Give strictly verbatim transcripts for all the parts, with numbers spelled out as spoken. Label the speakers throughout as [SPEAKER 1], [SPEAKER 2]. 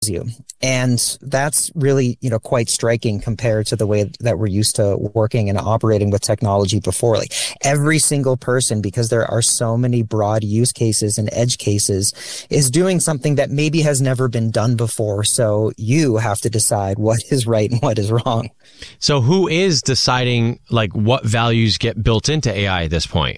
[SPEAKER 1] you. And that's really, you know, quite striking compared to the way that we're used to working and operating with technology before. Like every single person, because there are so many broad use cases and edge cases, is doing something that maybe has never been done before. So you have to decide what is right and what is wrong.
[SPEAKER 2] So who is deciding like what values get built into A I at this point?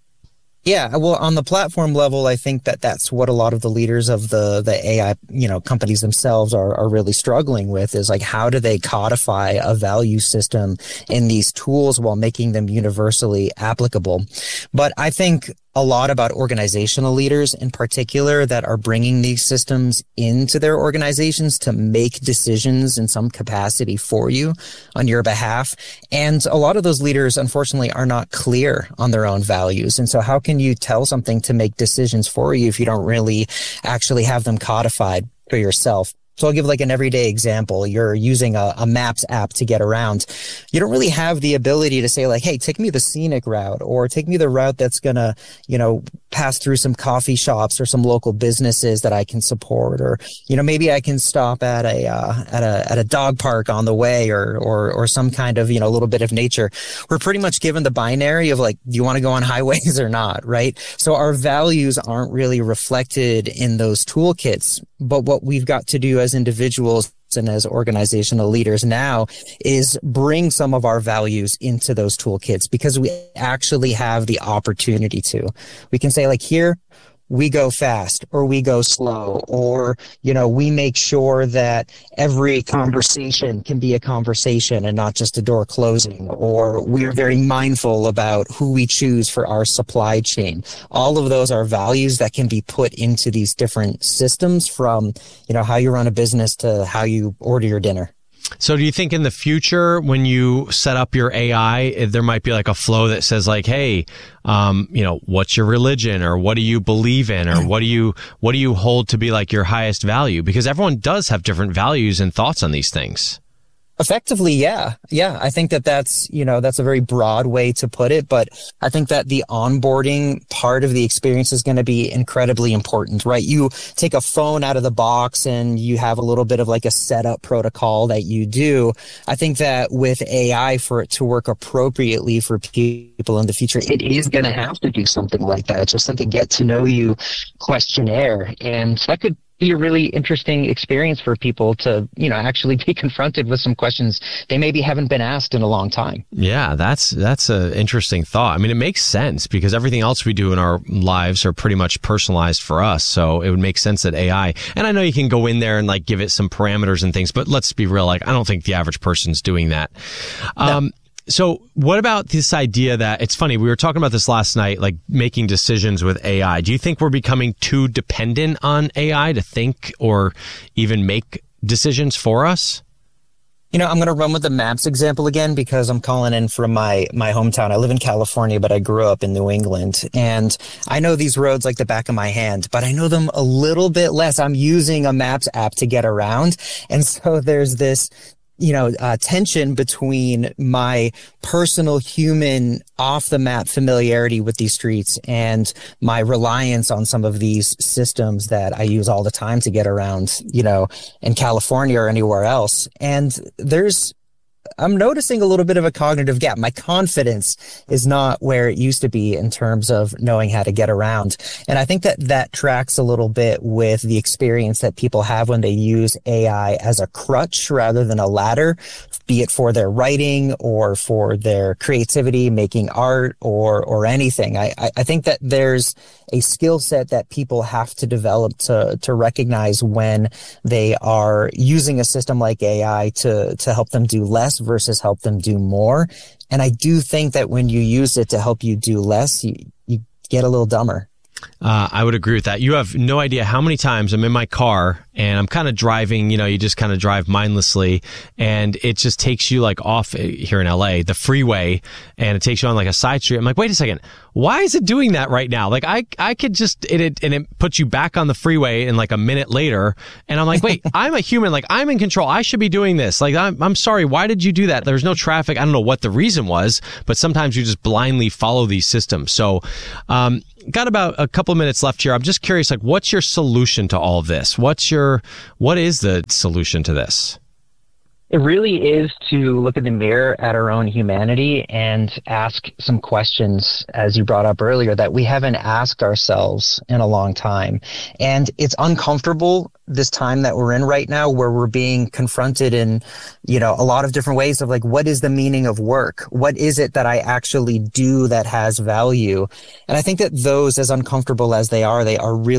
[SPEAKER 1] Yeah, well, on the platform level, I think that that's what a lot of the leaders of the the A I, you know, companies themselves are are really struggling with, is like, how do they codify a value system in these tools while making them universally applicable? But I think a lot about organizational leaders in particular that are bringing these systems into their organizations to make decisions in some capacity for you on your behalf. And a lot of those leaders, unfortunately, are not clear on their own values. And so how can you tell something to make decisions for you if you don't really actually have them codified for yourself? So I'll give like an everyday example. You're using a, a Maps app to get around. You don't really have the ability to say like, hey, take me the scenic route, or take me the route that's going to, you know, pass through some coffee shops or some local businesses that I can support. Or, you know, maybe I can stop at a, uh, at a, at a dog park on the way, or, or, or some kind of, you know, a little bit of nature. We're pretty much given the binary of like, do you want to go on highways or not? Right. So our values aren't really reflected in those toolkits. But what we've got to do as individuals and as organizational leaders now is bring some of our values into those toolkits, because we actually have the opportunity to. We can say like, here, we go fast, or we go slow, or, you know, we make sure that every conversation can be a conversation and not just a door closing, or we're very mindful about who we choose for our supply chain. All of those are values that can be put into these different systems, from, you know, how you run a business to how you order your dinner.
[SPEAKER 2] So do you think in the future, when you set up your A I, there might be like a flow that says like, hey, um, you know, what's your religion, or what do you believe in, or what do you, what do you hold to be like your highest value? Because everyone does have different values and thoughts on these things.
[SPEAKER 1] Effectively, yeah. Yeah. I think that that's, you know, that's a very broad way to put it, but I think that the onboarding part of the experience is going to be incredibly important, right? You take a phone out of the box and you have a little bit of like a setup protocol that you do. I think that with A I, for it to work appropriately for people in the future, it is going to have to do something like that. Just like a get to know you questionnaire. And that could be a really interesting experience for people to, you know, actually be confronted with some questions they maybe haven't been asked in a long time.
[SPEAKER 2] Yeah, that's that's an interesting thought. I mean, it makes sense because everything else we do in our lives are pretty much personalized for us. So it would make sense that A I, and I know you can go in there and like give it some parameters and things, but let's be real, like I don't think the average person's doing that. Um,
[SPEAKER 1] no.
[SPEAKER 2] So what about this idea that, it's funny, we were talking about this last night, like making decisions with A I. Do you think we're becoming too dependent on A I to think or even make decisions for us?
[SPEAKER 1] You know, I'm going to run with the Maps example again because I'm calling in from my, my hometown. I live in California, but I grew up in New England. And I know these roads like the back of my hand, but I know them a little bit less. I'm using a Maps app to get around. And so there's this, you know, uh, tension between my personal human off the map familiarity with these streets and my reliance on some of these systems that I use all the time to get around, you know, in California or anywhere else. And there's, I'm noticing a little bit of a cognitive gap. My confidence is not where it used to be in terms of knowing how to get around. And I think that that tracks a little bit with the experience that people have when they use A I as a crutch rather than a ladder, be it for their writing or for their creativity, making art or, or anything. I, I think that there's a skill set that people have to develop to, to recognize when they are using a system like A I to, to help them do less versus help them do more. And I do think that when you use it to help you do less, you, you get a little dumber.
[SPEAKER 2] Uh, I would agree with that. You have no idea how many times I'm in my car and I'm kind of driving, you know, you just kind of drive mindlessly and it just takes you like off here in L A, the freeway, and it takes you on like a side street. I'm like, wait a second, why is it doing that right now? Like I, I could just, it, it, and it puts you back on the freeway in like a minute later. And I'm like, wait, I'm a human. Like I'm in control. I should be doing this. Like, I'm, I'm sorry. Why did you do that? There's no traffic. I don't know what the reason was, but sometimes you just blindly follow these systems. So, um, got about a couple couple of minutes left here. I'm just curious, like, what's your solution to all of this? What's your, what is the solution to this?
[SPEAKER 1] It really is to look in the mirror at our own humanity and ask some questions, as you brought up earlier, that we haven't asked ourselves in a long time. And it's uncomfortable this time that we're in right now, where we're being confronted in, you know, a lot of different ways of like, what is the meaning of work? What is it that I actually do that has value? And I think that those, as uncomfortable as they are, they are really